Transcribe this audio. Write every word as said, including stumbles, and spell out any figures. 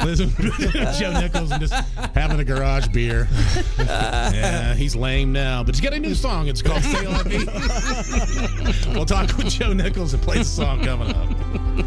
Listen, Joe Nichols and just having a garage beer. Yeah, he's lame now, but he's got a new song. It's called Stay Like Me. We'll talk with Joe Nichols and play the song coming up.